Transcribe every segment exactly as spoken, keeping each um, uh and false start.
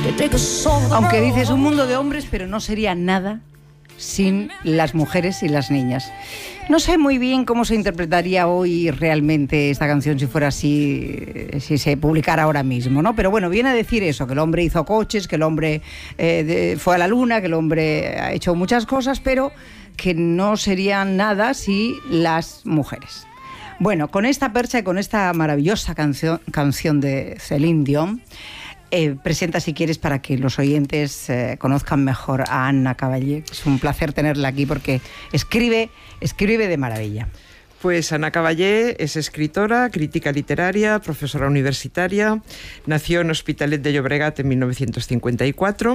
Aunque dices un mundo de hombres, pero no sería nada sin las mujeres y las niñas. No sé muy bien cómo se interpretaría hoy realmente esta canción si fuera así, si se publicara ahora mismo, ¿no? Pero bueno, viene a decir eso, que el hombre hizo coches, que el hombre eh, de, fue a la luna, que el hombre ha hecho muchas cosas, pero que no serían nada si las mujeres. Bueno, con esta percha y con esta maravillosa canción, canción de Céline Dion, Eh, presenta si quieres para que los oyentes eh, conozcan mejor a Anna Cavallé. Es un placer tenerla aquí porque escribe, escribe de maravilla. Pues Anna Cavallé es escritora, crítica literaria, profesora universitaria, nació en Hospitalet de Llobregat en mil novecientos cincuenta y cuatro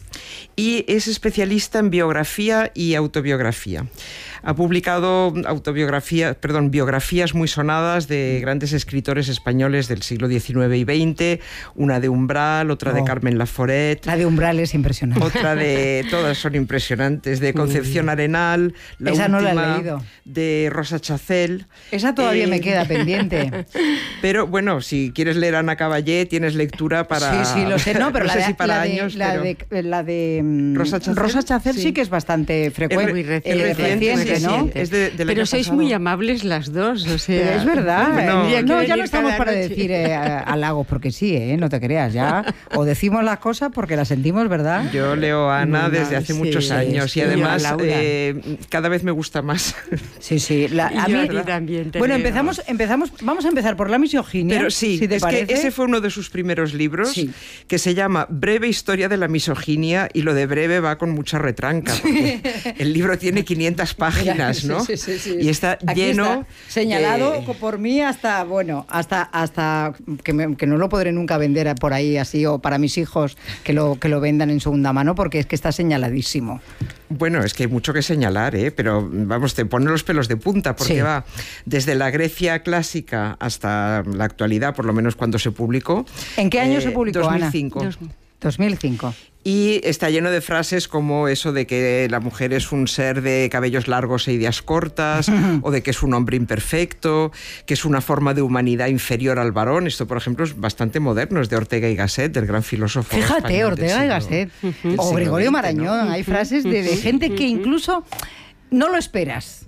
y es especialista en biografía y autobiografía. Ha publicado autobiografías, perdón, biografías muy sonadas de grandes escritores españoles del siglo diecinueve y veinte, una de Umbral, otra oh. de Carmen Laforet. La de Umbral es impresionante. Otra de, todas son impresionantes, de Concepción Arenal, la Esa última no la he leído. De Rosa Chacel. Esa todavía eh, me queda pendiente. Pero bueno, si quieres leer a Anna Cavallé, tienes lectura para... Sí, sí, lo sé, no, pero no la, sé de, si para la, años, de, la, pero... de, la de Rosa Chacel, Rosa Chacel sí. sí que es bastante frecuente. Es muy reciente, eh, reciente, sí, ¿no? Sí, es de, de pero sois pasado. muy amables las dos, o sea... Pero es verdad. Bueno, eh, no, ya no estamos para noche. decir eh, halagos porque sí, eh, no te creas, ya. O decimos las cosas porque las sentimos, ¿verdad? Yo leo a Ana no, desde hace sí, muchos años sí, y además eh, cada vez me gusta más. Sí, sí. La, a yo mí, a ti también te bueno, leo. empezamos, empezamos, vamos a empezar por la misoginia. Pero sí, si te es parece. que ese fue uno de sus primeros libros, sí. que se llama Breve historia de la misoginia, y lo de breve va con mucha retranca, porque el libro tiene quinientas páginas, ¿no? Sí, sí, sí, sí. Y está Aquí lleno... Está señalado de... por mí hasta, bueno, hasta, hasta que, me, que no lo podré nunca vender por ahí así, o para mis hijos que lo, que lo vendan en segunda mano, porque es que está señaladísimo. Bueno, es que hay mucho que señalar, ¿eh? Pero vamos, te pone los pelos de punta, porque sí. va desde la Grecia clásica hasta la actualidad, por lo menos cuando se publicó. ¿En qué año eh, se publicó, dos mil cinco. Ana? dos mil cinco. Y está lleno de frases como eso de que la mujer es un ser de cabellos largos e ideas cortas, o de que es un hombre imperfecto, que es una forma de humanidad inferior al varón. Esto, por ejemplo, es bastante moderno, es de Ortega y Gasset, del gran filósofo Fíjate, español Ortega del y Gasset. siglo, O Gregorio veinte, Marañón. ¿no? Hay frases de, de gente que incluso no lo esperas.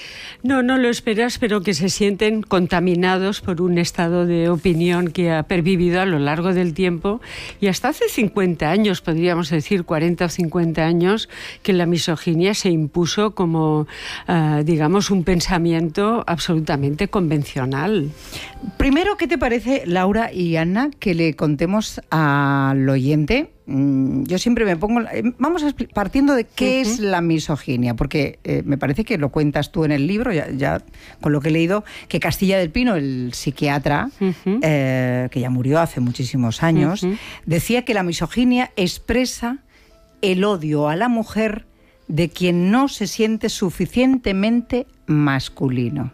No, no lo esperas, pero que se sienten contaminados por un estado de opinión que ha pervivido a lo largo del tiempo, y hasta hace cincuenta años, podríamos decir cuarenta o cincuenta años, que la misoginia se impuso como, uh, digamos, un pensamiento absolutamente convencional. Primero, ¿qué te parece, Laura y Ana, que le contemos al oyente? Yo siempre me pongo... Vamos a partiendo de qué uh-huh. es la misoginia, porque eh, me parece que lo cuentas tú en el libro, ya, ya con lo que he leído, que Castilla del Pino, el psiquiatra, uh-huh. eh, que ya murió hace muchísimos años, uh-huh. decía que la misoginia expresa el odio a la mujer de quien no se siente suficientemente masculino.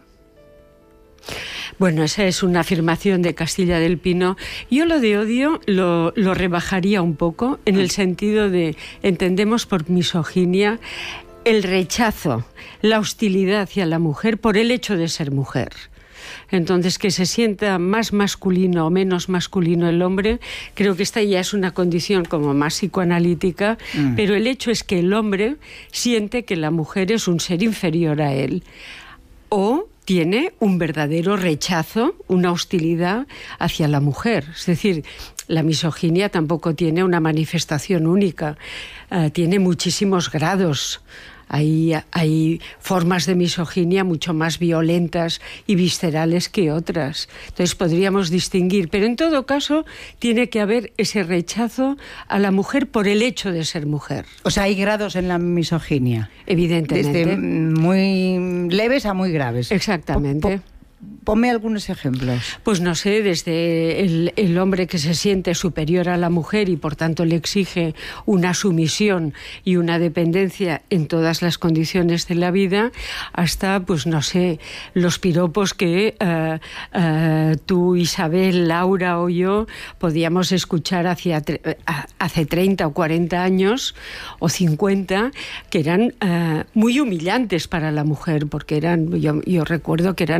Bueno, esa es una afirmación de Castilla del Pino. Yo lo de odio lo, lo rebajaría un poco, en el sentido de, entendemos por misoginia el rechazo, la hostilidad hacia la mujer por el hecho de ser mujer. Entonces, que se sienta más masculino o menos masculino el hombre, creo que esta ya es una condición como más psicoanalítica, mm. pero el hecho es que el hombre siente que la mujer es un ser inferior a él, o tiene un verdadero rechazo, una hostilidad hacia la mujer. Es decir, la misoginia tampoco tiene una manifestación única, uh, tiene muchísimos grados. Hay, hay formas de misoginia mucho más violentas y viscerales que otras. Entonces podríamos distinguir, pero en todo caso tiene que haber ese rechazo a la mujer por el hecho de ser mujer. O sea, hay grados en la misoginia. Evidentemente. Desde muy leves a muy graves. Exactamente. Po- po- Ponme algunos ejemplos. Pues no sé, desde el, el hombre que se siente superior a la mujer y por tanto le exige una sumisión y una dependencia en todas las condiciones de la vida, hasta, pues no sé, los piropos que uh, uh, tú, Isabel, Laura o yo podíamos escuchar hacia, hace treinta o cuarenta años o cincuenta, que eran uh, muy humillantes para la mujer, porque eran, yo, yo recuerdo que eran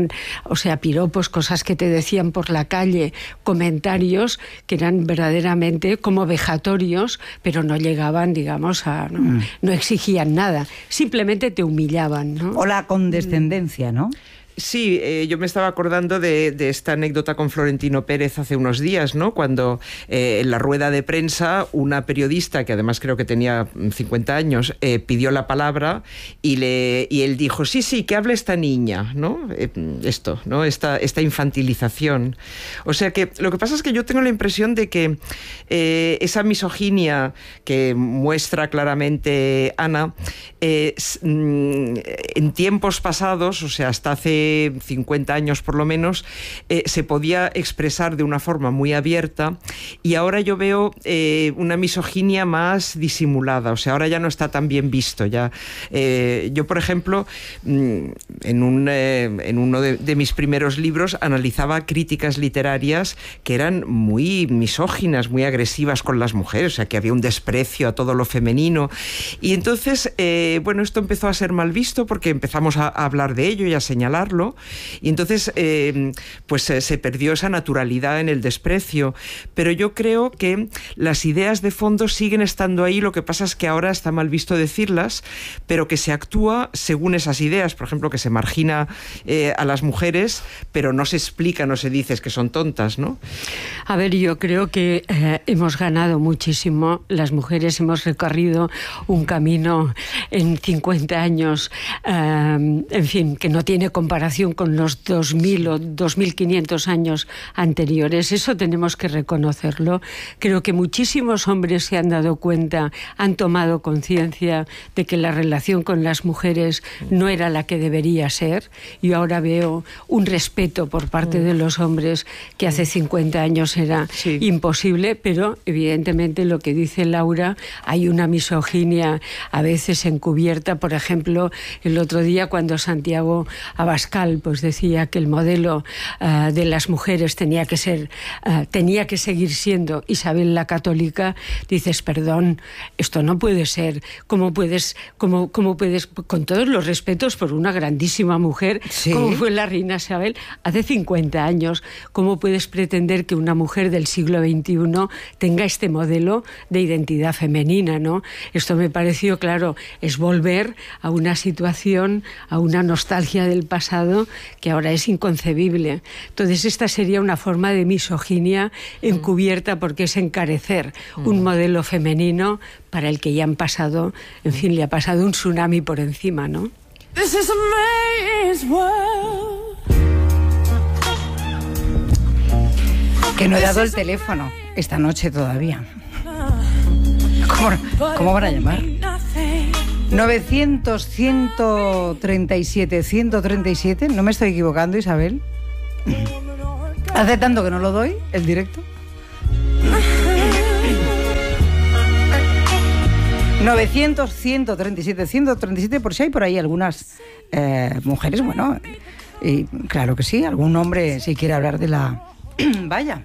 o sea, piropos, cosas que te decían por la calle, comentarios que eran verdaderamente como vejatorios, pero no llegaban, digamos, a... no, mm. no exigían nada, simplemente te humillaban, ¿no? O la condescendencia, ¿no? Sí, eh, yo me estaba acordando de, de esta anécdota con Florentino Pérez hace unos días, ¿no? Cuando eh, en la rueda de prensa una periodista, que además creo que tenía cincuenta años, eh, pidió la palabra y, le, y él dijo, sí, sí, que hable esta niña, ¿no? Eh, esto, ¿no? Esta, esta infantilización. O sea que lo que pasa es que yo tengo la impresión de que eh, esa misoginia que muestra claramente Ana, eh, en tiempos pasados, o sea, hasta hace cincuenta años por lo menos, eh, se podía expresar de una forma muy abierta, y ahora yo veo eh, una misoginia más disimulada, o sea, ahora ya no está tan bien visto. Ya, eh, yo, por ejemplo, en, un, eh, en uno de, de mis primeros libros analizaba críticas literarias que eran muy misóginas, muy agresivas con las mujeres, o sea, que había un desprecio a todo lo femenino, y entonces, eh, bueno, esto empezó a ser mal visto porque empezamos a, a hablar de ello y a señalarlo. Y entonces eh, pues eh, se perdió esa naturalidad en el desprecio, pero yo creo que las ideas de fondo siguen estando ahí. Lo que pasa es que ahora está mal visto decirlas, pero que se actúa según esas ideas. Por ejemplo, que se margina eh, a las mujeres, pero no se explica, no se dice que son tontas, ¿no? A ver, yo creo que eh, hemos ganado muchísimo. Las mujeres hemos recorrido un camino en cincuenta años, eh, en fin, que no tiene comparación con los dos mil o dos mil quinientos años anteriores. Eso tenemos que reconocerlo. Creo que muchísimos hombres se han dado cuenta, han tomado conciencia de que la relación con las mujeres no era la que debería ser. Y ahora veo un respeto por parte de los hombres que hace cincuenta años era sí. imposible, pero evidentemente lo que dice Laura, hay una misoginia a veces encubierta. Por ejemplo, el otro día cuando Santiago Abascal pues decía que el modelo uh, de las mujeres tenía que ser, uh, tenía que seguir siendo Isabel la Católica, dices, perdón, esto no puede ser. ¿Cómo puedes, cómo, cómo puedes, con todos los respetos por una grandísima mujer, sí. como fue la reina Isabel hace cincuenta años, cómo puedes pretender que una mujer del siglo veintiuno tenga este modelo de identidad femenina, ¿no? Esto me pareció, claro, es volver a una situación, a una nostalgia del pasado que ahora es inconcebible. Entonces esta sería una forma de misoginia encubierta, porque es encarecer mm. un modelo femenino para el que ya han pasado, en fin, le ha pasado un tsunami por encima, ¿no? This is a man's world. Que no he dado el teléfono esta noche todavía. ¿Cómo, cómo van a llamar? novecientos, ciento treinta y siete, ciento treinta y siete, no me estoy equivocando, Isabel. Hace tanto que no lo doy, el directo. novecientos, ciento treinta y siete, ciento treinta y siete, por si hay por ahí algunas eh, mujeres, bueno, y claro que sí, algún hombre si quiere hablar de la... Vaya.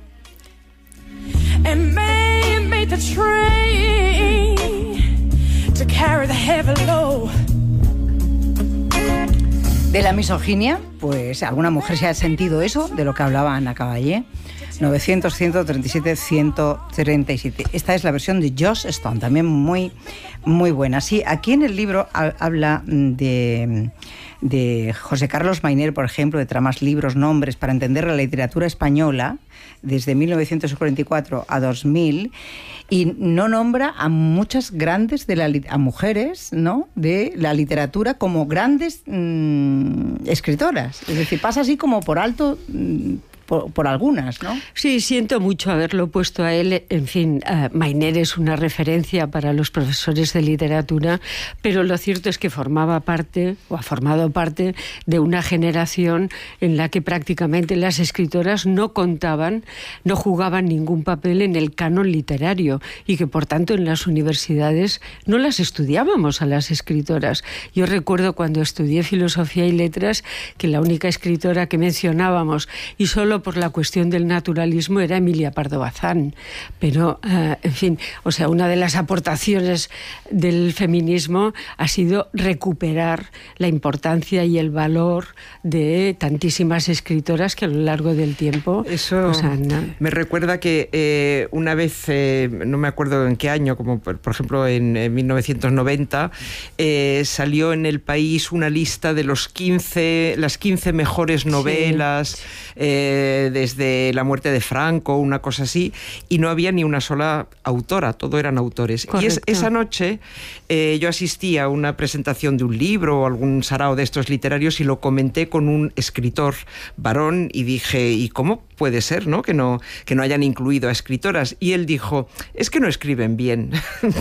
De la misoginia, pues alguna mujer se ha sentido eso, de lo que hablaba Ana Caballé. novecientos, ciento treinta y siete, ciento treinta y siete. Esta es la versión de Joss Stone, también muy, muy buena. Sí, aquí en el libro habla de, de José Carlos Mayner, por ejemplo, de tramas, libros, nombres para entender la literatura española desde mil novecientos cuarenta y cuatro a dos mil, y no nombra a muchas grandes de la a mujeres, ¿no?, de la literatura como grandes mmm, escritoras. Es decir, pasa así como por alto mmm, Por, por algunas, ¿no? Sí, siento mucho haberlo puesto a él. En fin, uh, Mayner es una referencia para los profesores de literatura, pero lo cierto es que formaba parte, o ha formado parte, de una generación en la que prácticamente las escritoras no contaban, no jugaban ningún papel en el canon literario, y que por tanto en las universidades no las estudiábamos a las escritoras. Yo recuerdo cuando estudié Filosofía y Letras que la única escritora que mencionábamos, y solo todo por la cuestión del naturalismo era Emilia Pardo Bazán. Pero, uh, en fin, o sea, una de las aportaciones del feminismo ha sido recuperar la importancia y el valor de tantísimas escritoras que a lo largo del tiempo... Eso pues, han... me recuerda que eh, una vez, eh, no me acuerdo en qué año, como por, por ejemplo en, en mil novecientos noventa, eh, salió en El País una lista de los quince, las quince mejores novelas, sí. eh, desde la muerte de Franco, una cosa así, y no había ni una sola autora, todo eran autores. Correcto. Y es, esa noche eh, yo asistí a una presentación de un libro o algún sarao de estos literarios y lo comenté con un escritor varón y dije, ¿y cómo puede ser, ¿no? Que no, que no hayan incluido a escritoras? Y él dijo, es que no escriben bien.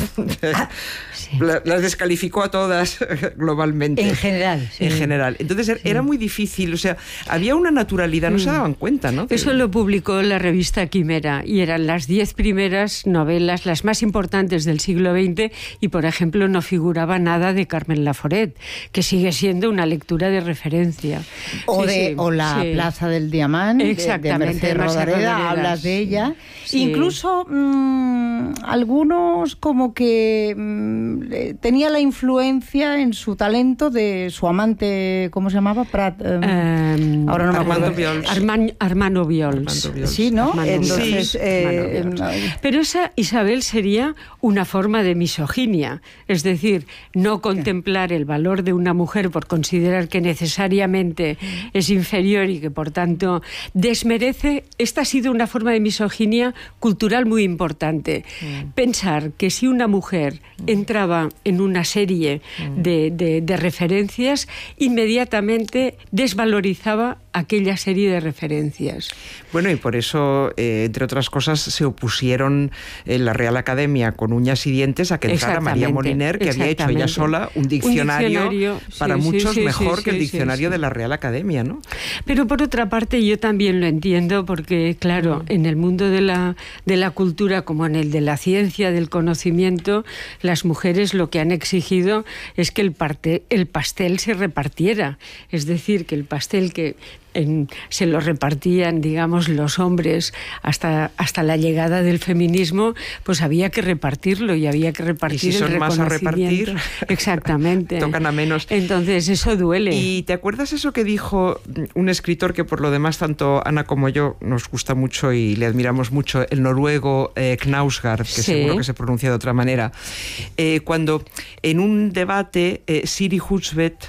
Ah, sí. La, las descalificó a todas globalmente. En general. Sí. En general. Entonces sí. Era muy difícil, o sea, había una naturalidad, no mm. se daban cuenta, ¿no? Eso lo publicó la revista Quimera y eran las diez primeras novelas, las más importantes del siglo veinte, y por ejemplo no figuraba nada de Carmen Laforet, que sigue siendo una lectura de referencia. O, sí, de, sí, o la sí. Plaza del Diamante, exactamente, de, de Merced Rodoreda, hablas de ella. Sí. Incluso mmm, algunos como que mmm, tenía la influencia en su talento de su amante, ¿cómo se llamaba? Prat, um, um, ahora no me acuerdo. Armando Viols. Arman, Armando Viols. Armando Viols. Sí, ¿no? Armando Entonces, sí. eh, Armando Viols. Pero esa, Isabel, sería una forma de misoginia, es decir, no contemplar el valor de una mujer por considerar que necesariamente es inferior y que por tanto desmerece. Esta ha sido una forma de misoginia cultural muy importante. Mm. Pensar que si una mujer entraba en una serie mm. de, de, de referencias, inmediatamente desvalorizaba aquella serie de referencias. Bueno, y por eso, eh, entre otras cosas, se opusieron en la Real Academia con uñas y dientes a que entrara María Moliner, que había hecho ella sola un diccionario, un diccionario para sí, muchos sí, mejor sí, que el sí, diccionario sí, sí. de la Real Academia, ¿no? Pero por otra parte, yo también lo entiendo porque, claro, en el mundo de la, de la cultura, como en el de la ciencia, del conocimiento, las mujeres lo que han exigido es que el, parte, el pastel se repartiera. Es decir, que el pastel que En, se lo repartían, digamos, los hombres hasta, hasta la llegada del feminismo, pues había que repartirlo y había que repartir y si son el más a repartir, exactamente. Tocan a menos. Entonces eso duele. ¿Y te acuerdas eso que dijo un escritor que por lo demás tanto Ana como yo nos gusta mucho y le admiramos mucho, el noruego eh, Knausgård, que sí. seguro que se pronuncia de otra manera, eh, cuando en un debate eh, Siri Husvet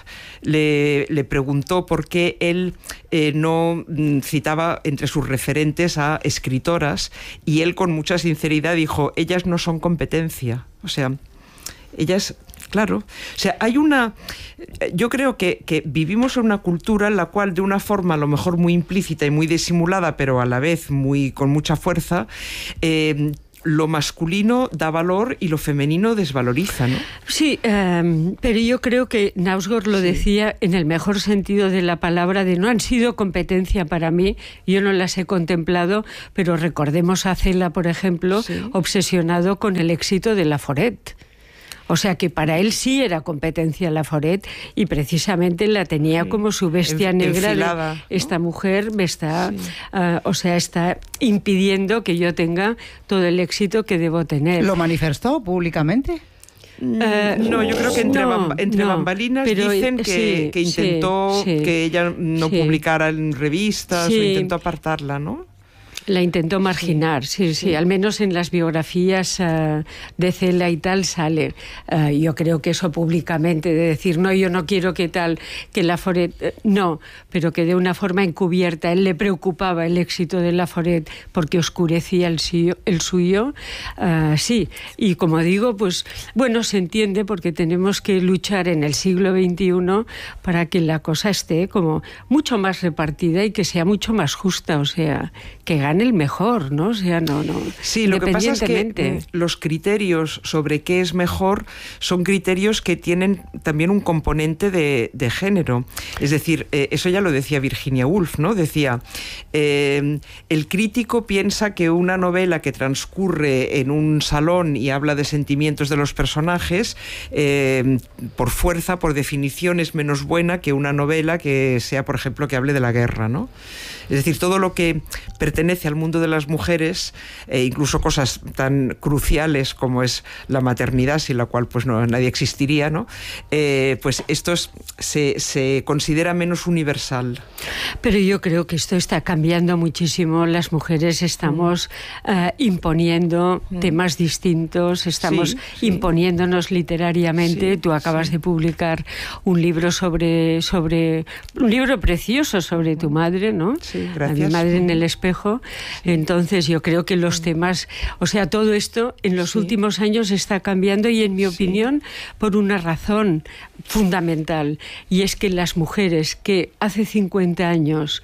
le, le preguntó por qué él eh, no citaba entre sus referentes a escritoras, y él con mucha sinceridad dijo, ellas no son competencia, o sea, ellas... Claro, o sea, hay una... Yo creo que, que vivimos en una cultura en la cual de una forma a lo mejor muy implícita y muy disimulada, pero a la vez muy con mucha fuerza, eh, lo masculino da valor y lo femenino desvaloriza, ¿no? Sí, um, pero yo creo que Knausgård lo sí. decía en el mejor sentido de la palabra, de no han sido competencia para mí, yo no las he contemplado, pero recordemos a Cela, por ejemplo, sí. obsesionado con el éxito de Laforet. O sea que para él sí era competencia Laforet y precisamente la tenía sí. como su bestia negra. Enfilada, de, esta ¿no? mujer me está, sí. uh, o sea, está impidiendo que yo tenga todo el éxito que debo tener. ¿Lo manifestó públicamente? Uh, no, yo creo que entre, no, bamba, entre no, bambalinas pero, dicen que, sí, que intentó sí, sí, que ella no sí. publicara en revistas sí. o intentó apartarla, ¿no? La intentó marginar, sí, sí, sí, sí. Al menos en las biografías uh, de Cela y tal sale. Uh, yo creo que eso públicamente, de decir, no, yo no quiero que tal, que Laforet... Uh, no, pero que de una forma encubierta. Él le preocupaba el éxito de Laforet porque oscurecía el suyo. El suyo uh, sí, y como digo, pues, bueno, se entiende porque tenemos que luchar en el siglo veintiuno para que la cosa esté como mucho más repartida y que sea mucho más justa, o sea, que gane dan el mejor, ¿no? O sea, no, no. Sí, lo que pasa es que los criterios sobre qué es mejor son criterios que tienen también un componente de, de género. Es decir, eh, eso ya lo decía Virginia Woolf, ¿no? Decía, eh, el crítico piensa que una novela que transcurre en un salón y habla de sentimientos de los personajes, eh, por fuerza, por definición, es menos buena que una novela que sea, por ejemplo, que hable de la guerra, ¿no? Es decir, todo lo que pertenece al mundo de las mujeres, e incluso cosas tan cruciales como es la maternidad, sin la cual pues no, nadie existiría, ¿no? Eh, pues esto es, se, se considera menos universal. Pero yo creo que esto está cambiando muchísimo. Las mujeres estamos mm. uh, imponiendo mm. temas distintos, estamos sí, sí. imponiéndonos literariamente. Sí, Tú acabas sí. de publicar un libro sobre, sobre un libro precioso sobre tu madre, ¿no? Sí, gracias. A mi madre en el espejo. Sí. Entonces yo creo que los temas, o sea, todo esto en los sí. últimos años está cambiando y en mi opinión sí. por una razón fundamental, y es que las mujeres que hace cincuenta años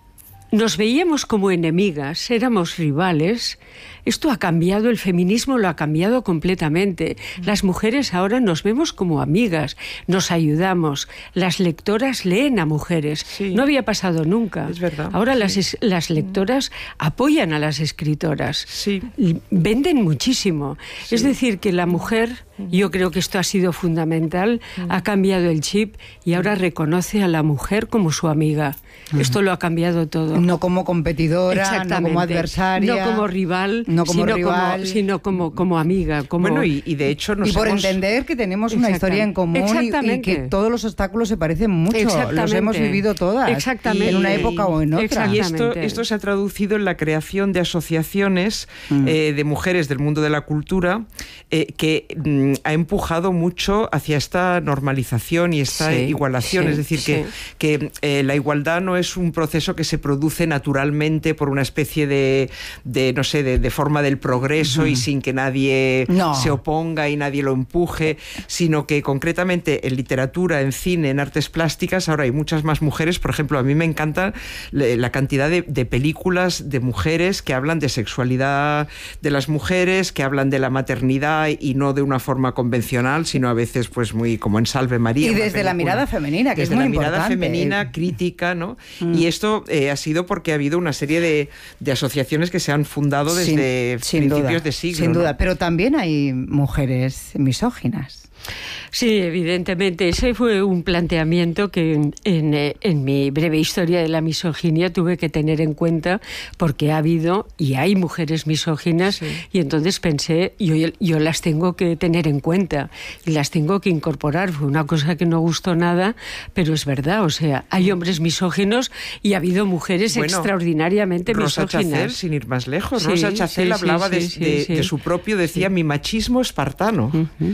nos veíamos como enemigas, éramos rivales, esto ha cambiado, el feminismo lo ha cambiado completamente. Las mujeres ahora nos vemos como amigas, nos ayudamos, las lectoras leen a mujeres. Sí. No había pasado nunca. Es verdad. Ahora sí. las, es, las lectoras apoyan a las escritoras. Sí. Venden muchísimo. Sí. Es decir, que la mujer, yo creo que esto ha sido fundamental, ha cambiado el chip y ahora reconoce a la mujer como su amiga. Esto lo ha cambiado todo. No como competidora, no como adversaria. No como rival, no como sino, rival. Como, sino como, como amiga. Como... Bueno, y, y de hecho nos Y por hemos... entender que tenemos una historia en común y, y que todos los obstáculos se parecen mucho. Los hemos vivido todas. Exactamente. En una época o en otra. Y esto, esto se ha traducido en la creación de asociaciones mm. eh, de mujeres del mundo de la cultura eh, que mm, ha empujado mucho hacia esta normalización y esta sí, igualación. Sí, es decir, sí. que, que eh, la igualdad no es un proceso que se produce naturalmente por una especie de, de no sé, de, de forma del progreso uh-huh. y sin que nadie no. se oponga y nadie lo empuje, sino que concretamente en literatura, en cine, en artes plásticas, ahora hay muchas más mujeres. Por ejemplo, a mí me encanta la cantidad de, de películas de mujeres que hablan de sexualidad de las mujeres, que hablan de la maternidad y no de una forma convencional, sino a veces pues muy como en Salve María. Y desde la mirada femenina, que desde es muy la mirada importante. femenina, crítica, ¿no? Mm. Y esto eh, ha sido porque ha habido una serie de, de asociaciones que se han fundado desde sin, sin principios duda, de siglo. Sin ¿no? duda, pero también hay mujeres misóginas. Sí, evidentemente. Ese fue un planteamiento que en, en, en mi breve historia de la misoginia tuve que tener en cuenta, porque ha habido y hay mujeres misóginas, sí. y entonces pensé, yo, yo las tengo que tener en cuenta y las tengo que incorporar. Fue una cosa que no gustó nada, pero es verdad. O sea, hay hombres misóginos y ha habido mujeres bueno, extraordinariamente Rosa misóginas. Chacel, sin ir más lejos. Sí, Rosa Chacel sí, hablaba sí, de, sí, de, sí. de su propio, decía, sí. mi machismo espartano. Uh-huh.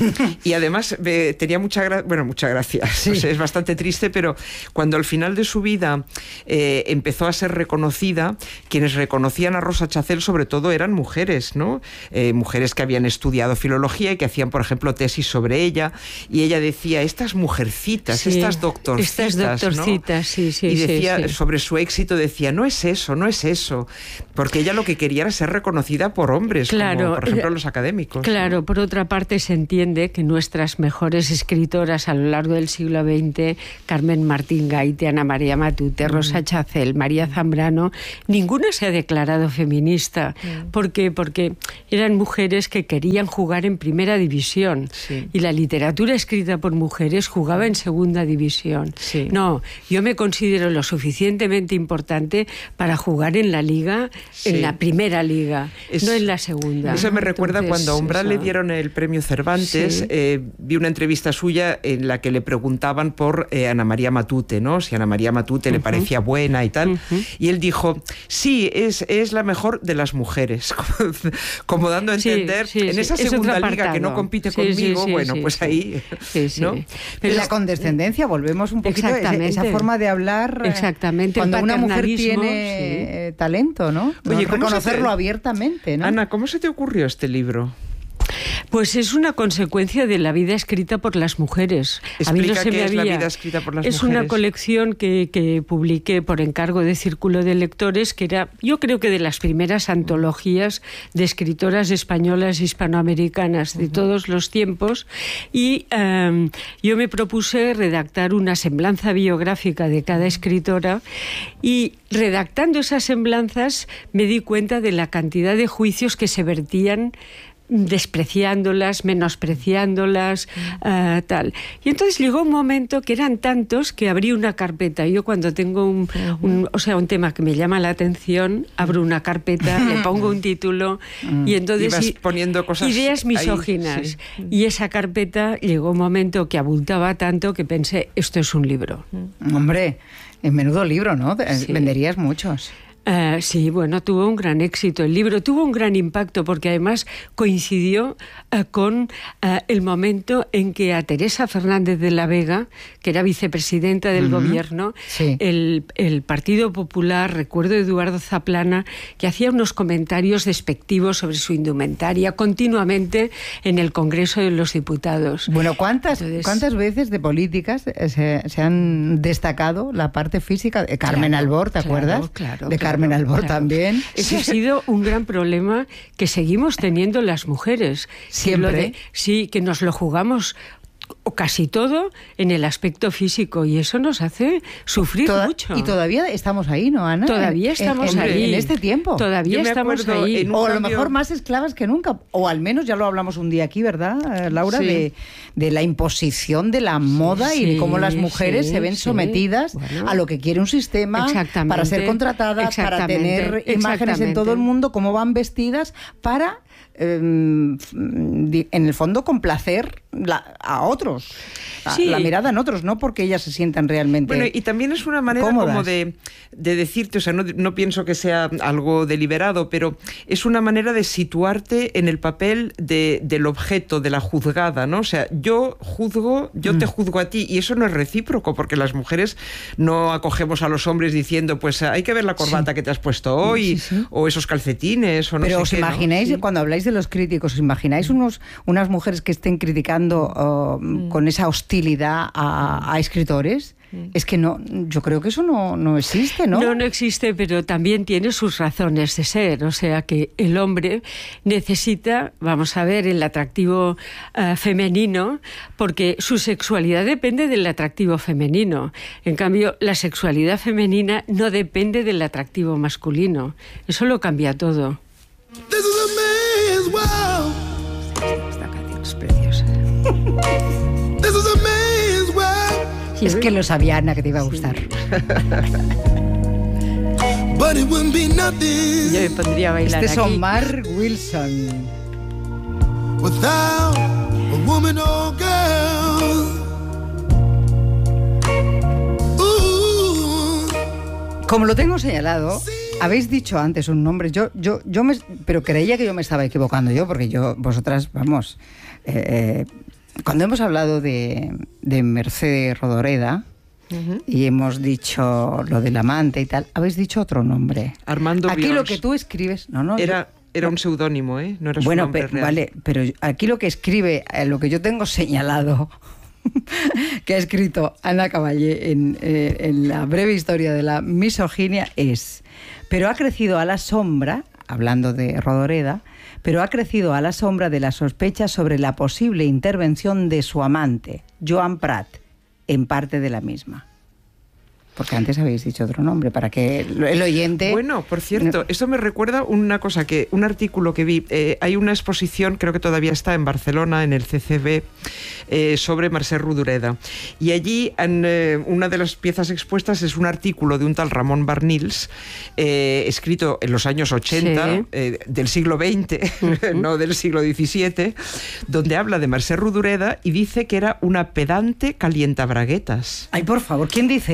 Y además eh, tenía mucha gracia, bueno, mucha gracia, sí. o sea, es bastante triste, pero cuando al final de su vida eh, empezó a ser reconocida, quienes reconocían a Rosa Chacel sobre todo eran mujeres, ¿no? Eh, mujeres que habían estudiado filología y que hacían, por ejemplo, tesis sobre ella, y ella decía, estas mujercitas, sí. estas doctorcitas, estas doctorcitas, ¿no? sí, sí, y decía sí, sí. sobre su éxito, decía, no es eso, no es eso, porque ella lo que quería era ser reconocida por hombres, claro, como por ejemplo los académicos. Claro, ¿no? Por otra parte se entiende que nuestras mejores escritoras a lo largo del siglo veinte, Carmen Martín Gaite, Ana María Matute, Rosa Chacel, María Zambrano, ninguna se ha declarado feminista. Mm. ¿Por qué? Porque eran mujeres que querían jugar en primera división, sí. y la literatura escrita por mujeres jugaba en segunda división. Sí. No, yo me considero lo suficientemente importante para jugar en la liga, sí. en la primera liga, es, no en la segunda. Eso me recuerda Entonces, cuando a Umbral eso... le dieron el premio Cervantes, sí. eh, vi una entrevista suya en la que le preguntaban por eh, Ana María Matute, ¿no? Si Ana María Matute uh-huh. le parecía buena y tal, uh-huh. y él dijo, sí, es, es la mejor de las mujeres, como, como dando a entender, sí, sí, en esa sí. segunda liga que no compite sí, conmigo, sí, sí, bueno, sí, pues sí. ahí, sí, sí. ¿no? Pero la condescendencia, volvemos un poquito a esa forma de hablar. Exactamente. Cuando una mujer tiene sí. talento, ¿no? Oye, no reconocerlo te... abiertamente, ¿no? Ana, ¿cómo se te ocurrió este libro? Pues es una consecuencia de la vida escrita por las mujeres. Explica a mí no se qué me es había... la vida escrita por las es mujeres. una colección que, que publiqué por encargo de Círculo de Lectores, que era, yo creo que de las primeras antologías de escritoras españolas hispanoamericanas de uh-huh. todos los tiempos, y um, yo me propuse redactar una semblanza biográfica de cada escritora, y redactando esas semblanzas me di cuenta de la cantidad de juicios que se vertían despreciándolas, menospreciándolas, uh, tal. Y entonces llegó un momento que eran tantos que abrí una carpeta. Yo cuando tengo un, un, o sea, un tema que me llama la atención, abro una carpeta, le pongo un título y entonces... Y vas y, poniendo cosas ideas misóginas. Ahí, sí. Y esa carpeta llegó un momento que abultaba tanto que pensé, esto es un libro. Hombre, en menudo libro, ¿no? Sí. Venderías muchos. Uh, sí, bueno, tuvo un gran éxito. El libro tuvo un gran impacto porque además coincidió uh, con uh, el momento en que a Teresa Fernández de la Vega, que era vicepresidenta del uh-huh. gobierno, sí. el, el Partido Popular, recuerdo a Eduardo Zaplana, que hacía unos comentarios despectivos sobre su indumentaria continuamente en el Congreso de los Diputados. Bueno, ¿cuántas, Entonces, ¿cuántas veces de políticas se, se han destacado la parte física? De Carmen claro, Albor, ¿te claro, acuerdas? Claro, de claro. Carmen Albor claro. también. Ese ha sido un gran problema que seguimos teniendo las mujeres. Siempre. Que de, sí, que nos lo jugamos o casi todo en el aspecto físico, y eso nos hace sufrir Toda, mucho. Y todavía estamos ahí, ¿no, Ana? Todavía estamos en, en, ahí. En este tiempo. Todavía estamos ahí. O a lo cambio... mejor más esclavas que nunca. O al menos, ya lo hablamos un día aquí, ¿verdad, Laura? Sí. De, de la imposición de la moda sí, y de cómo las mujeres sí, se ven sí. sometidas bueno, a lo que quiere un sistema para ser contratadas, para tener imágenes en todo el mundo, cómo van vestidas, para... Eh, en el fondo complacer la, a otros, a, sí. la mirada en otros, no porque ellas se sientan realmente bueno, y también es una manera cómodas. Como de, de decirte, o sea, no, no pienso que sea algo deliberado, pero es una manera de situarte en el papel de, del objeto, de la juzgada, ¿no? O sea, yo juzgo, yo mm. te juzgo a ti, y eso no es recíproco, porque las mujeres no acogemos a los hombres diciendo, pues hay que ver la corbata sí. que te has puesto hoy, sí, sí. o esos calcetines, o no pero sé os qué, imagináis, ¿no? Sí. Cuando habláis de los críticos, ¿os imagináis unos, unas mujeres que estén criticando uh, mm. con esa hostilidad a, a escritores? Mm. Es que no, yo creo que eso no, no existe, ¿no? No, no existe, pero también tiene sus razones de ser. O sea, que el hombre necesita, vamos a ver, el atractivo uh, femenino, porque su sexualidad depende del atractivo femenino. En cambio, la sexualidad femenina no depende del atractivo masculino. Eso lo cambia todo. This is a man's world. Esta canción es preciosa. This is a man's world. Es que lo sabía, Ana, que te iba a gustar. Sí. But it wouldn't be nothing. Yo me pondría a bailar este es aquí. Omar Wilson. Without a woman or girl. Ooh. Como lo tengo señalado, habéis dicho antes un nombre, yo, yo, yo me, pero creía que yo me estaba equivocando yo, porque yo, vosotras, vamos, eh, cuando hemos hablado de, de Mercedes Rodoreda, uh-huh. y hemos dicho lo del amante y tal, habéis dicho otro nombre. Armando Aquí Brions. lo que tú escribes, no, no. Era, yo, era no, un seudónimo, ¿eh? No era su bueno, nombre pe, real. Vale, pero aquí lo que escribe, eh, lo que yo tengo señalado, que ha escrito Ana Caballé en, eh, en la breve historia de la misoginia es: pero ha crecido a la sombra, hablando de Rodoreda, pero ha crecido a la sombra de la sospecha sobre la posible intervención de su amante, Joan Prat, en parte de la misma. Porque antes habéis dicho otro nombre, para que el oyente... Bueno, por cierto, esto me recuerda una cosa, que un artículo que vi, eh, hay una exposición, creo que todavía está en Barcelona, en el C C B, eh, sobre Mercè Rodoreda. Y allí, en, eh, una de las piezas expuestas es un artículo de un tal Ramón Barnils, eh, escrito en los años ochenta, sí. eh, del siglo veinte, uh-huh. no del siglo diecisiete, donde habla de Mercè Rodoreda y dice que era una pedante calientabraguetas. Ay, por favor, ¿quién dice eso?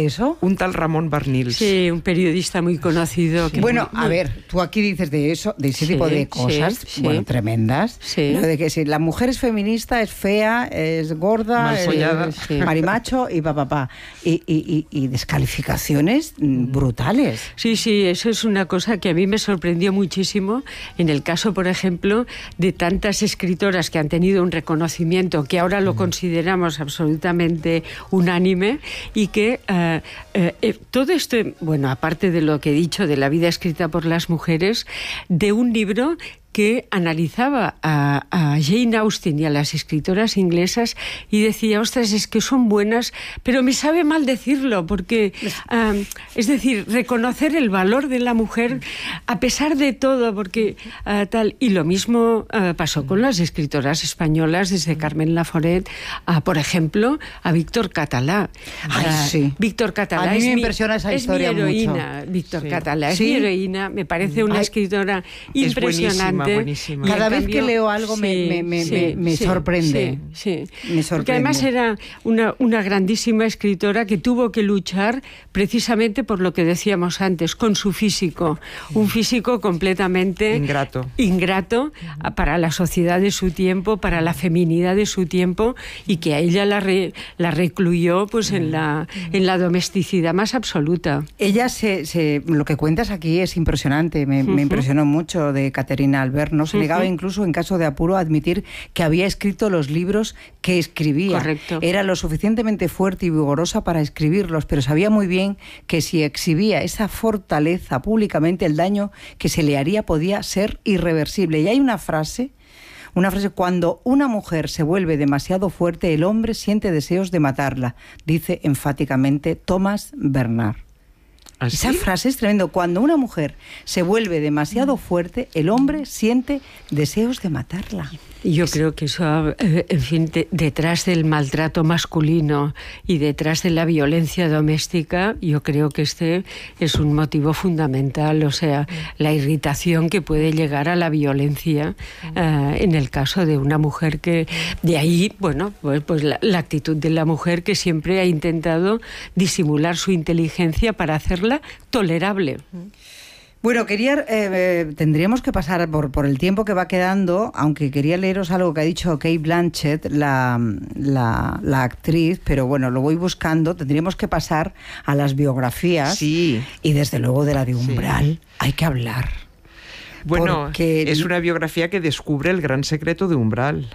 un tal Ramón Barnils. Sí, un periodista muy conocido. Que bueno, muy, a ver, tú aquí dices de eso, de ese sí, tipo de cosas, sí, sí. bueno, tremendas. Sí. Lo de que si la mujer es feminista, es fea, es gorda, Malfollada. es Sí. marimacho y papá. Pa, pa. Y, y, y, y descalificaciones brutales. Sí, sí, eso es una cosa que a mí me sorprendió muchísimo en el caso, por ejemplo, de tantas escritoras que han tenido un reconocimiento que ahora lo consideramos absolutamente unánime y que eh, eh, todo esto, bueno, aparte de lo que he dicho de la vida escrita por las mujeres, de un libro que analizaba a, a Jane Austen y a las escritoras inglesas y decía, ostras, es que son buenas, pero me sabe mal decirlo, porque, um, es decir, reconocer el valor de la mujer a pesar de todo, porque uh, tal, y lo mismo uh, pasó con las escritoras españolas, desde Carmen Laforet a, por ejemplo, a Víctor Catalá. Ay, Uh, sí. Víctor Catalá A mí es me mi, impresiona esa es historia mi heroína, mucho. Víctor Sí. Catalá, es ¿Sí? mi heroína, me parece una Ay, escritora es impresionante. buenísima, buenísima. Y en Cada vez cambio, que leo algo me- sí, me- me- sí, me- me sí, sorprende. Sí, sí. Me Porque sorprende. además era una, una grandísima escritora que tuvo que luchar precisamente por lo que decíamos antes, con su físico. Un físico completamente Ingrato. ingrato para la sociedad de su tiempo, para la feminidad de su tiempo, y que a ella la, re, la recluyó pues en la, en la domesticidad más absoluta. Ella se, se, lo que cuentas aquí es impresionante, me, me Ujú. impresionó mucho de Caterina Albert, no se Ujú. negaba incluso en caso de apuro a admitir que había escrito los libros que escribía. Correcto. Era lo suficientemente fuerte y vigorosa para escribirlos, pero sabía muy bien que si exhibía esa fortaleza públicamente, el daño que se le haría podía ser irreversible. Y hay una frase... Una frase, cuando una mujer se vuelve demasiado fuerte, el hombre siente deseos de matarla, dice enfáticamente Thomas Bernard. ¿Así? Esa frase es tremendo. Cuando una mujer se vuelve demasiado fuerte, el hombre siente deseos de matarla. Y yo creo que eso, eh, en fin, de, detrás del maltrato masculino y detrás de la violencia doméstica, yo creo que este es un motivo fundamental, o sea, la irritación que puede llegar a la violencia eh, en el caso de una mujer que, de ahí, bueno, pues, pues la, la actitud de la mujer que siempre ha intentado disimular su inteligencia para hacerla tolerable. Bueno, quería, eh, eh, tendríamos que pasar por, por el tiempo que va quedando, aunque quería leeros algo que ha dicho Cate Blanchett, la, la, la actriz, pero bueno, lo voy buscando. Tendríamos que pasar a las biografías. Sí. Y desde luego de la de Umbral hay que hablar. Bueno, Porque... es una biografía que descubre el gran secreto de Umbral.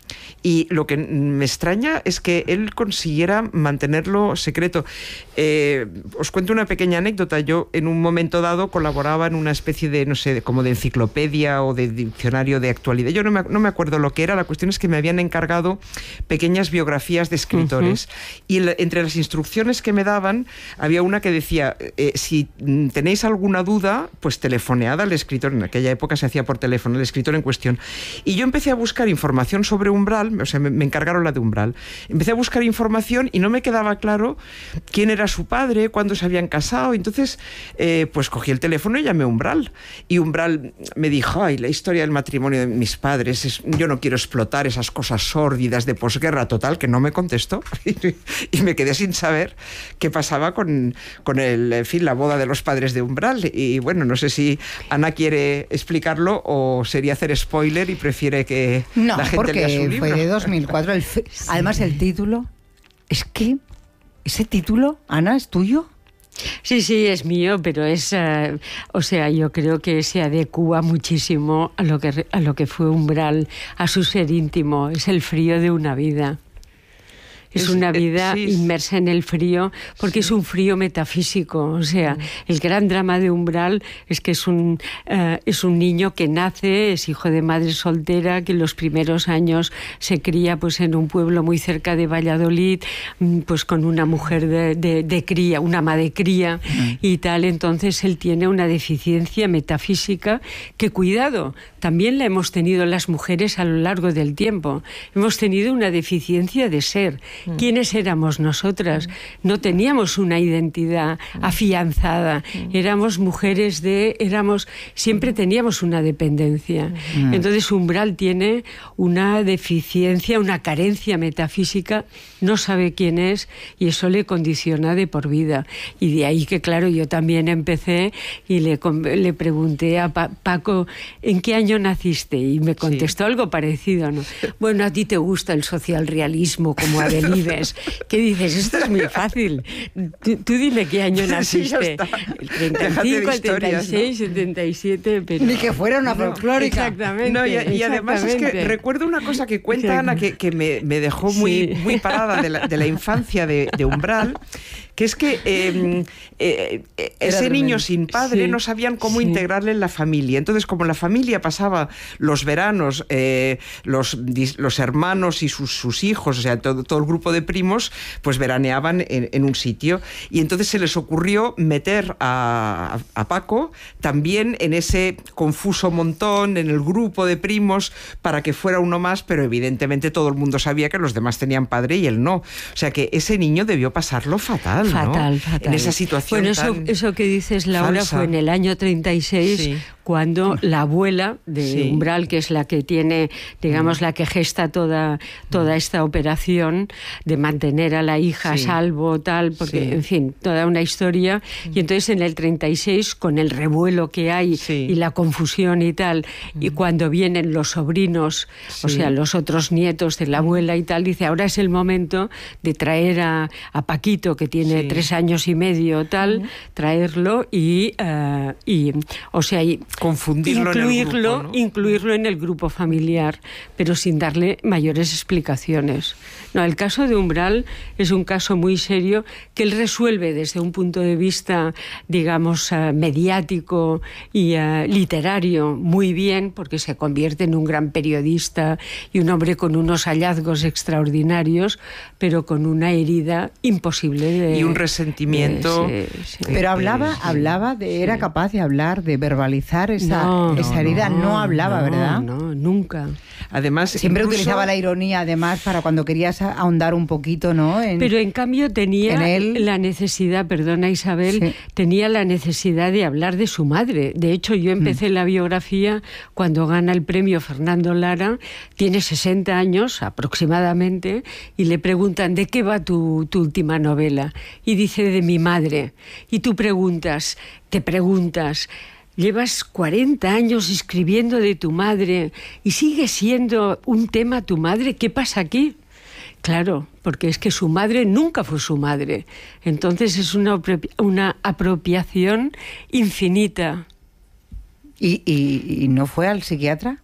Y lo que me extraña es que él consiguiera mantenerlo secreto. Eh, os cuento una pequeña anécdota. Yo en un momento dado colaboraba en una especie de, no sé, como de enciclopedia o de diccionario de actualidad. Yo no me, no me acuerdo lo que era. La cuestión es que me habían encargado pequeñas biografías de escritores. Uh-huh. Y la, entre las instrucciones que me daban había una que decía, eh, si tenéis alguna duda, pues telefonead al escritor. En aquella época se hacía por teléfono, el escritor en cuestión. Y yo empecé a buscar información sobre Umbral. O sea, me, me encargaron la de Umbral. Empecé a buscar información y no me quedaba claro quién era su padre, cuándo se habían casado. Entonces, eh, pues cogí el teléfono y llamé a Umbral. Y Umbral me dijo, ay, la historia del matrimonio de mis padres, es, yo no quiero explotar esas cosas sórdidas de posguerra. Total, que no me contestó. Y me quedé sin saber qué pasaba con, con el, en fin, la boda de los padres de Umbral. Y bueno, no sé si Ana quiere explicarlo o sería hacer spoiler y prefiere que no, la gente lea su libro. Fue de dos mil cuatro. El fe... sí. Además, el título, es que ese título, Ana, ¿es tuyo? Sí, sí, es mío, pero es, uh, o sea, yo creo que se adecúa muchísimo a lo que, a lo que fue Umbral, a su ser íntimo. Es el frío de una vida. Es, es una vida eh, sí, inmersa en el frío, porque sí. es un frío metafísico. O sea, el gran drama de Umbral es que es un, uh, es un niño que nace, es hijo de madre soltera, que en los primeros años se cría pues, en un pueblo muy cerca de Valladolid, pues con una mujer de, de, de cría, una ama de cría uh-huh. y tal. Entonces él tiene una deficiencia metafísica que, cuidado, también la hemos tenido las mujeres a lo largo del tiempo. Hemos tenido una deficiencia de ser. ¿quiénes éramos nosotras? No teníamos una identidad afianzada, éramos mujeres de, éramos, siempre teníamos una dependencia. Entonces Umbral tiene una deficiencia, una carencia metafísica, no sabe quién es y eso le condiciona de por vida. Y de ahí que, claro, yo también empecé y le, le pregunté a pa Paco, ¿en qué año naciste? Y me contestó sí. algo parecido, ¿no? Bueno, a ti te gusta el socialrealismo como a Delibes. ¿Qué dices? Esto es muy fácil. Tú, tú dime qué año naciste. Sí, el treinta y cinco, el treinta y seis, ¿no? setenta y siete, pero... Ni que fuera una folclórica. Exactamente. No, y, y exactamente. además es que recuerdo una cosa que cuenta Ana que, que me, me dejó muy, sí. muy parada de la, de la infancia de, de Umbral, que es que eh, eh, ese niño sin padre sí, no sabían cómo sí. integrarle en la familia. Entonces, como la familia pasaba los veranos, eh, los, los hermanos y sus, sus hijos, o sea, todo, todo el grupo de primos, pues veraneaban en, en un sitio. Y entonces se les ocurrió meter a, a Paco también en ese confuso montón, en el grupo de primos, para que fuera uno más, pero evidentemente todo el mundo sabía que los demás tenían padre y él no. O sea, que ese niño debió pasarlo fatal. Fatal, ¿no? fatal. En esa situación bueno, eso, tan eso que dices, Laura, falsa. fue en el año treinta y seis, sí. cuando la abuela de sí. Umbral, que es la que tiene, digamos, la que gesta toda, toda esta operación de mantener a la hija a sí. salvo, tal, porque, sí. en fin, toda una historia. Y entonces en el treinta y seis, con el revuelo que hay sí. y la confusión y tal, y cuando vienen los sobrinos, sí. o sea, los otros nietos de la abuela y tal, dice, ahora es el momento de traer a, a Paquito, que tiene sí. tres años y medio, tal, uh-huh. traerlo y, uh, y, o sea, y confundirlo incluirlo, en el grupo, ¿no? incluirlo en el grupo familiar, pero sin darle mayores explicaciones. No, el caso de Umbral es un caso muy serio que él resuelve desde un punto de vista, digamos, uh, mediático y uh, literario muy bien, porque se convierte en un gran periodista y un hombre con unos hallazgos extraordinarios, pero con una herida imposible de... Y un resentimiento... de, sí, sí. Pero hablaba, sí. hablaba de, era capaz de hablar, de verbalizar esa, no, esa no, herida, no, no hablaba, no, ¿verdad? No, nunca. Además, siempre incluso... utilizaba la ironía, además, para cuando querías ahondar un poquito, ¿no? En, Pero en cambio tenía en él... la necesidad, perdona Isabel, sí. tenía la necesidad de hablar de su madre. De hecho, yo empecé mm. la biografía cuando gana el premio Fernando Lara, tiene sesenta años aproximadamente, y le preguntan, ¿de qué va tu, tu última novela? Y dice, de mi madre. Y tú preguntas, te preguntas... Llevas cuarenta años escribiendo de tu madre y sigue siendo un tema tu madre. ¿Qué pasa aquí? Claro, porque es que su madre nunca fue su madre. Entonces es una, una apropiación infinita. ¿Y, y, ¿Y no fue al psiquiatra?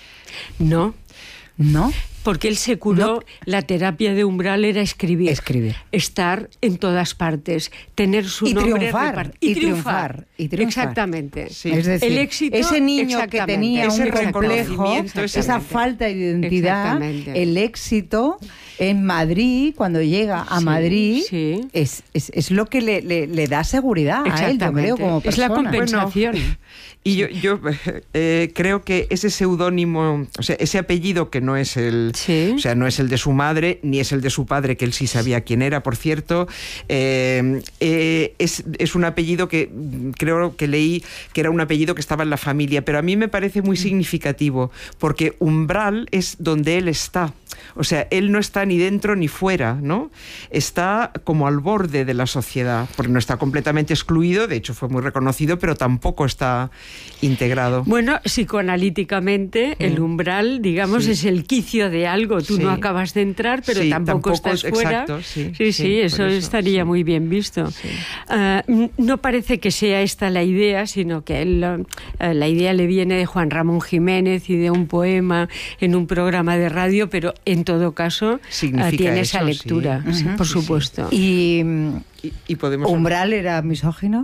No. ¿No? Porque él se curó, no. La terapia de Umbral era escribir, escribir, estar en todas partes, tener su y nombre triunfar, y, y triunfar, triunfar, y triunfar. Exactamente. Sí. Es decir, el éxito, ese niño que tenía un complejo, esa falta de identidad, el éxito en Madrid, cuando llega a sí, Madrid, sí. Es, es, es lo que le, le, le da seguridad a él, yo creo, como persona. Es la compensación. Bueno, y yo, yo eh, creo que ese seudónimo, o sea, ese apellido que no es el, sí. o sea, no es el de su madre, ni es el de su padre, que él sí sabía quién era, por cierto, eh, eh, es, es un apellido que creo que leí que era un apellido que estaba en la familia, pero a mí me parece muy significativo, porque Umbral es donde él está. O sea, él no está ni dentro ni fuera, ¿no? Está como al borde de la sociedad, porque no está completamente excluido, de hecho fue muy reconocido, pero tampoco está integrado. Bueno, psicoanalíticamente, mm. el umbral, digamos, sí. es el quicio de algo. Tú sí. no acabas de entrar, pero sí, tampoco, tampoco estás fuera. Exacto, sí, sí, sí, sí eso, eso estaría sí. muy bien visto. Sí. Uh, no parece que sea esta la idea, sino que él, uh, la idea le viene de Juan Ramón Jiménez y de un poema en un programa de radio, pero en todo caso uh, tiene eso, esa lectura, sí. Uh-huh, por sí, supuesto. Sí. Y, y, y podemos... ¿Umbral era misógino?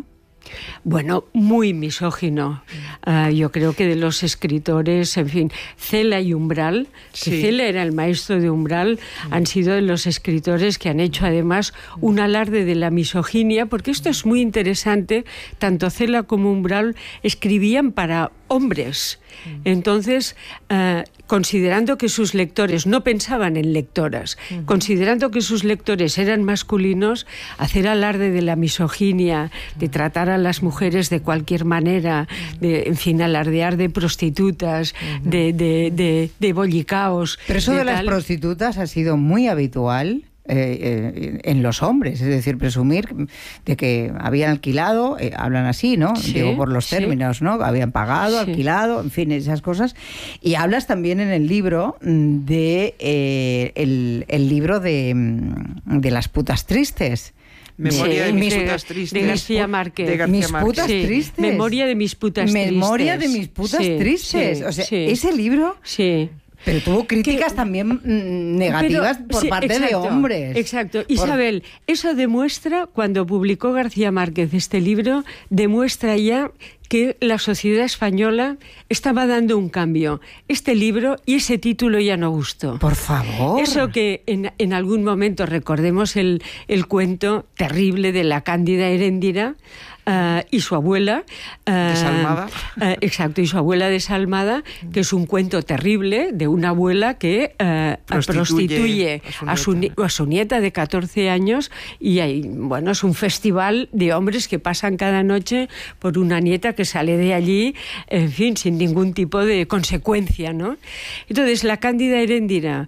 Bueno, muy misógino. Uh, yo creo que de los escritores, en fin, Cela y Umbral, que Sí. Cela era el maestro de Umbral, mm. han sido de los escritores que han hecho además un alarde de la misoginia, porque esto es muy interesante, tanto Cela como Umbral escribían para hombres. Entonces, uh, considerando que sus lectores no pensaban en lectoras, uh-huh. considerando que sus lectores eran masculinos, hacer alarde de la misoginia, de tratar a las mujeres de cualquier manera, de, en fin, alardear de prostitutas, uh-huh. de, de, de, de bollicaos. Pero eso de, de las tal. prostitutas ha sido muy habitual. Eh, eh, en los hombres, es decir, presumir de que habían alquilado, eh, hablan así, ¿no? Sí, Digo por los términos, sí. ¿no? Habían pagado, sí. alquilado, en fin, esas cosas. Y hablas también en el libro de eh, el, el libro de, de las putas tristes. Memoria sí, de mis de, putas tristes. De García Márquez. De García mis Márquez. putas sí. tristes. Memoria de mis putas tristes. Memoria de mis putas sí, tristes. Sí, o sea, sí. ese libro... Sí. Pero tuvo críticas que, también mmm, negativas pero, por sí, parte exacto, de hombres. Exacto. Por... Isabel, eso demuestra, cuando publicó García Márquez este libro, demuestra ya que la sociedad española estaba dando un cambio. Este libro y ese título ya no gustó. Por favor. Eso que en, en algún momento recordemos el, el cuento terrible de la Cándida Heréndira, Uh, y su abuela uh, desalmada uh, exacto, y su abuela desalmada, que es un cuento terrible de una abuela que uh, prostituye, prostituye a, su nieta. A, su, a su nieta de catorce años, y hay, bueno, es un festival de hombres que pasan cada noche por una nieta que sale de allí, en fin, sin ningún tipo de consecuencia, ¿no? Entonces la Cándida Heréndira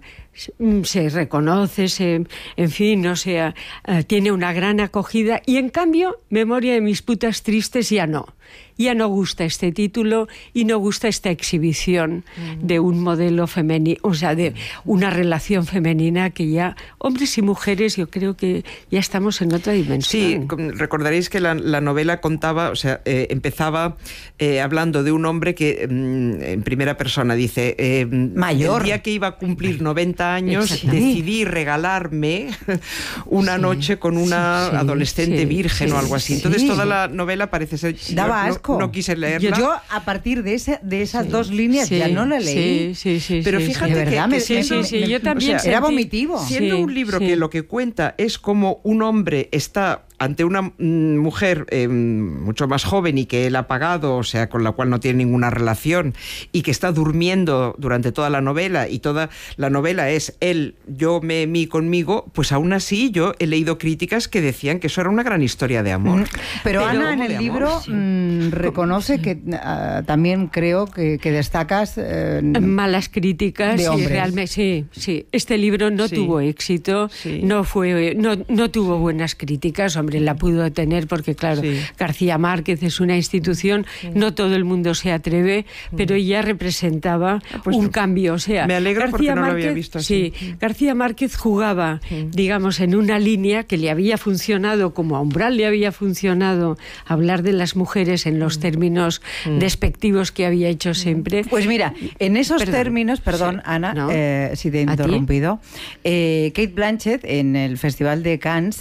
se reconoce, se, en fin, no sé, uh, tiene una gran acogida, y en cambio Memoria de mis putas tristes ya no. Ya no gusta este título y no gusta esta exhibición mm. de un modelo femenino, o sea, de una relación femenina que ya, hombres y mujeres, yo creo que ya estamos en otra dimensión. Sí, recordaréis que la, la novela contaba, o sea, eh, empezaba eh, hablando de un hombre que mm, en primera persona dice, eh, mayor. El día que iba a cumplir noventa años, decidí regalarme una sí. noche con una sí, adolescente sí, virgen sí, o algo así. Entonces sí. toda la novela parece ser... Daba no, asco. No quise leerla. Yo, yo a partir de, ese, de esas sí, dos líneas sí, ya no la leí. Sí, sí, sí. Pero sí, fíjate sí, que, verdad, que me, siendo, sí, sí, sí, yo también o sea, era vomitivo. Siendo sí, un libro sí. que lo que cuenta es como un hombre está ante una mm, mujer eh, mucho más joven y que él ha pagado, o sea, con la cual no tiene ninguna relación, y que está durmiendo durante toda la novela, y toda la novela es él, yo, me, mí, conmigo, pues aún así yo he leído críticas que decían que eso era una gran historia de amor. Mm, pero, pero Ana, en el libro amor, sí. mmm, reconoce que uh, también creo que, que destacas... Uh, malas críticas. De hombres. Y realmente, sí, sí. Este libro no sí. tuvo éxito, sí. no, fue, no, no tuvo buenas críticas. Hombre, la pudo tener porque, claro, sí. García Márquez es una institución, sí. no todo el mundo se atreve, pero ella representaba ah, pues un cambio. O sea, me alegro García porque no Márquez, lo había visto así. Sí, García Márquez jugaba, sí. digamos, en una línea que le había funcionado, como a Umbral le había funcionado hablar de las mujeres en los términos mm. despectivos que había hecho siempre. Pues mira, en esos perdón. términos, perdón, sí. Ana, no. eh, si te he interrumpido, eh, Cate Blanchett en el Festival de Cannes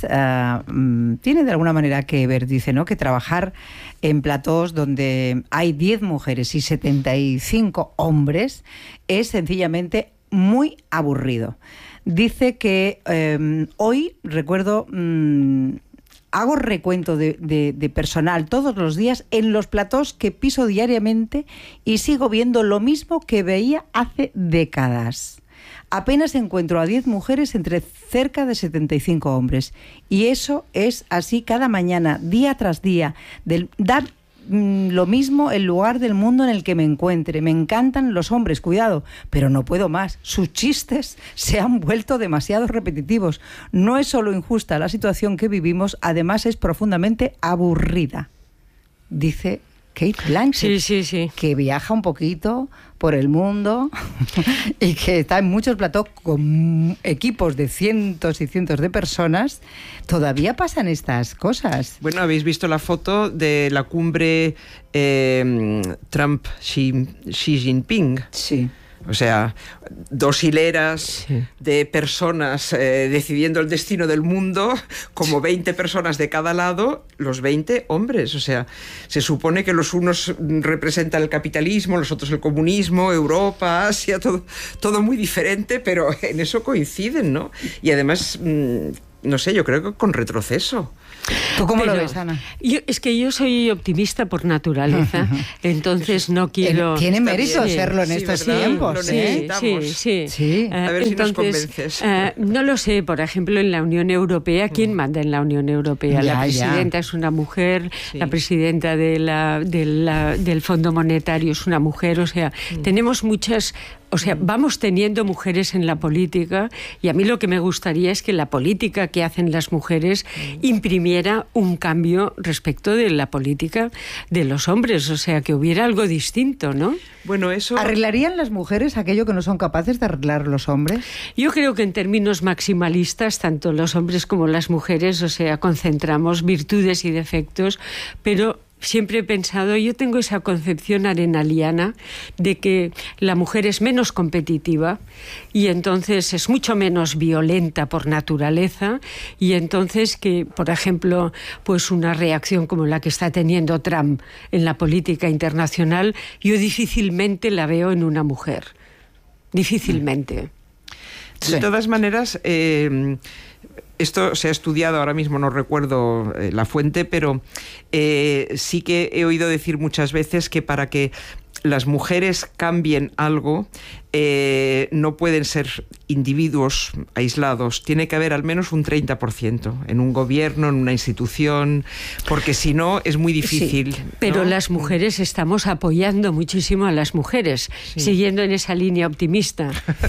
uh, tiene de alguna manera que ver, dice, ¿no?, que trabajar en platós donde hay diez mujeres y setenta y cinco hombres es sencillamente muy aburrido. Dice que eh, hoy, recuerdo, mmm, hago recuento de, de, de personal todos los días en los platós que piso diariamente y sigo viendo lo mismo que veía hace décadas. Apenas encuentro a diez mujeres entre cerca de setenta y cinco hombres. Y eso es así cada mañana, día tras día. Del, dar mm, lo mismo el lugar del mundo en el que me encuentre. Me encantan los hombres, cuidado, pero no puedo más. Sus chistes se han vuelto demasiado repetitivos. No es solo injusta la situación que vivimos, además es profundamente aburrida. Dice Cate Blanchett, sí, sí, sí. que viaja un poquito por el mundo y que está en muchos platós con equipos de cientos y cientos de personas. Todavía pasan estas cosas. Bueno, habéis visto la foto de la cumbre eh, Trump-Xi Xi Jinping. Sí. O sea, dos hileras sí. de personas eh, decidiendo el destino del mundo, como veinte personas de cada lado, los veinte hombres. O sea, se supone que los unos representan el capitalismo, los otros el comunismo, Europa, Asia, todo, todo muy diferente, pero en eso coinciden, ¿no? Y además, mmm, no sé, yo creo que con retroceso. ¿Tú cómo Pero lo ves, Ana? Yo, es que yo soy optimista por naturaleza, entonces no quiero... Tiene mérito bien. serlo en Sí, estos ¿verdad? tiempos, Lo Sí, ¿eh? sí, sí. Sí. Uh, A ver si entonces, nos convences. Uh, no lo sé, por ejemplo, en la Unión Europea, ¿quién manda en la Unión Europea? Ya, la presidenta ya. es una mujer, Sí. la presidenta de la, de la, del Fondo Monetario es una mujer, o sea, mm. tenemos muchas... O sea, vamos teniendo mujeres en la política y a mí lo que me gustaría es que la política que hacen las mujeres imprimiera un cambio respecto de la política de los hombres, o sea, que hubiera algo distinto, ¿no? Bueno, eso... ¿Arreglarían las mujeres aquello que no son capaces de arreglar los hombres? Yo creo que en términos maximalistas, tanto los hombres como las mujeres, o sea, concentramos virtudes y defectos, pero... Siempre he pensado, yo tengo esa concepción arenaliana de que la mujer es menos competitiva y entonces es mucho menos violenta por naturaleza y entonces que, por ejemplo, pues una reacción como la que está teniendo Trump en la política internacional, yo difícilmente la veo en una mujer. Difícilmente. De Sí. todas maneras... Eh, esto se ha estudiado, ahora mismo no recuerdo eh, la fuente, pero eh, sí que he oído decir muchas veces que para que las mujeres cambien algo, eh, no pueden ser individuos aislados, tiene que haber al menos un treinta por ciento en un gobierno, en una institución, porque si no es muy difícil. Sí, pero ¿no? las mujeres estamos apoyando muchísimo a las mujeres, sí. siguiendo en esa línea optimista.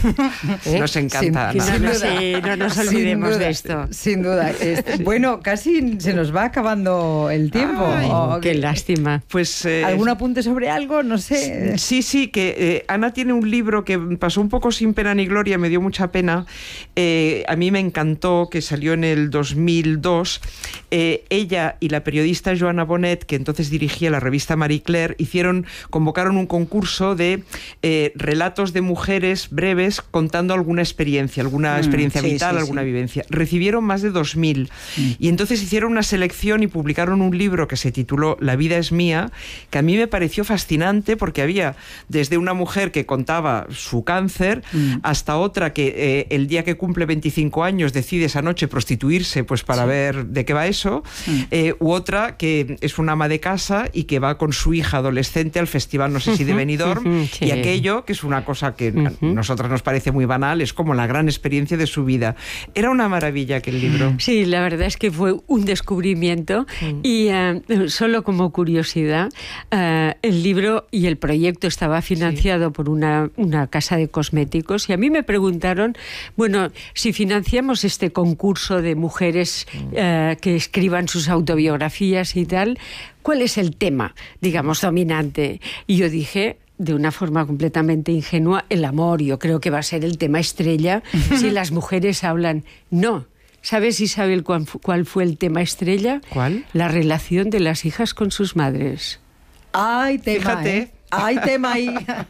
¿Eh? Nos encanta, sin, Ana. sin no, sé, no nos olvidemos duda, de esto. Sin duda. Este, bueno, casi se nos va acabando el tiempo. Ay, oh, qué que, lástima. Pues, eh, ¿algún apunte sobre algo? No sé. Sí, sí, que eh, Ana tiene un libro que pasó un poco sin pena ni gloria, me dio mucha pena. Eh, a mí me encantó, que salió en el dos mil dos. Eh, ella y la periodista Joana Bonet, que entonces dirigía la revista Marie Claire, hicieron, convocaron un concurso de eh, relatos de mujeres breves contando alguna experiencia, alguna mm, experiencia sí, vital, sí, alguna sí. vivencia. Recibieron más de dos mil. Mm. Y entonces hicieron una selección y publicaron un libro que se tituló La vida es mía, que a mí me pareció fascinante porque había desde una mujer que contaba su cáncer mm. hasta otra que eh, el día que cumple veinticinco años decide esa noche prostituirse pues para sí. ver de qué va eso, mm. eh, u otra que es una ama de casa y que va con su hija adolescente al festival, no sé si de Benidorm, sí. y aquello, que es una cosa que a nosotras nos parece muy banal, es como la gran experiencia de su vida. Era una maravilla aquel libro. Sí, la verdad es que fue un descubrimiento mm. y uh, solo como curiosidad, uh, el libro y el proyecto estaba financiado sí. por una, una casa de cosméticos y a mí me preguntaron, bueno, si financiamos este concurso de mujeres mm. uh, que escriban sus autobiografías y tal, ¿cuál es el tema, digamos, dominante? Y yo dije... de una forma completamente ingenua, el amor. Yo creo que va a ser el tema estrella si las mujeres hablan. No. ¿Sabes, Isabel, cuál, cuál fue el tema estrella? ¿Cuál? La relación de las hijas con sus madres. ¡Ay, tema! Fíjate. ¿eh? ¡Ay, tema ahí!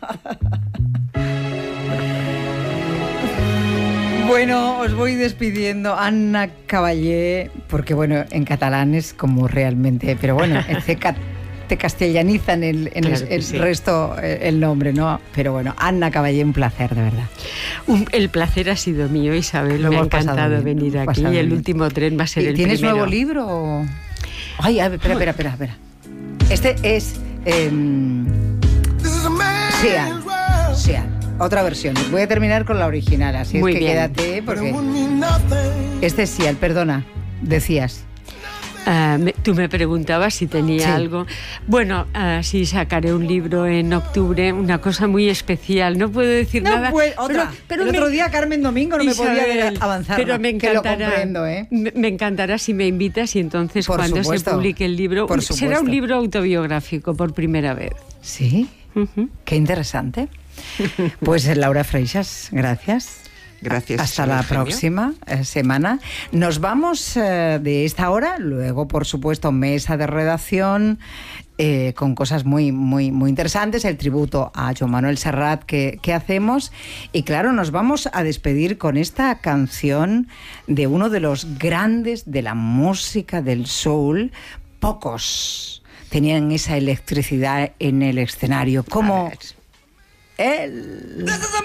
Bueno, os voy despidiendo. Anna Caballé, porque bueno, en catalán es como realmente, pero bueno, en cecat te castellanizan el, en claro el, el sí. resto el nombre, ¿no? Pero bueno, Anna Caballé, un placer, de verdad. Un, el placer ha sido mío, Isabel. Lo me ha hemos encantado bien, venir aquí. El bien. último tren va a ser el ¿Tienes primero. nuevo libro? Ay, a ver, espera, espera, espera, espera. Este es... Eh, Sean. Sean. Otra versión. Voy a terminar con la original, así Muy es que bien. quédate, porque... Este es Sean, perdona, decías... Uh, me, tú me preguntabas si tenía sí. algo. Bueno, uh, sí, sacaré un libro en octubre, una cosa muy especial. No puedo decir no, nada. Pues, otra. Pero, pero el me... otro día Carmen Domingo no Isabel, me podía ver avanzar. Pero me encantará, que lo comprendo, ¿eh? me, me encantará si me invitas y entonces por cuando supuesto, se publique el libro por será supuesto. un libro autobiográfico por primera vez. Sí, uh-huh. Qué interesante. Pues Laura Freixas, gracias. Gracias. Hasta la Eugenio. próxima eh, semana. Nos vamos eh, de esta hora, luego, por supuesto, mesa de redacción. Eh, con cosas muy, muy, muy interesantes, el tributo a Joan Manuel Serrat que, que hacemos, y claro, nos vamos a despedir con esta canción de uno de los grandes de la música del soul. Pocos tenían esa electricidad en el escenario como él.